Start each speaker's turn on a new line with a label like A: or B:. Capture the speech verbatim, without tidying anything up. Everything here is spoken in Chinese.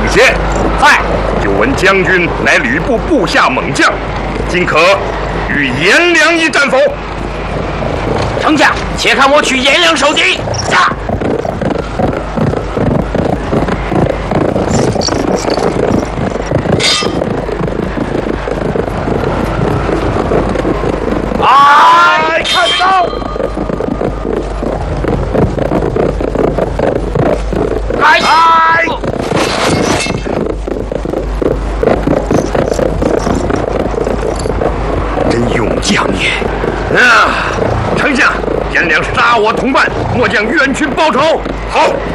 A: 贤，
B: 在。
A: 久闻将军乃吕布部下猛将，今可与颜良一战否？
B: 丞相，且看我取颜良首级。下。来，看招！来！来！
A: 真勇将也！啊，丞相，颜良杀我同伴，末将愿去报仇。好。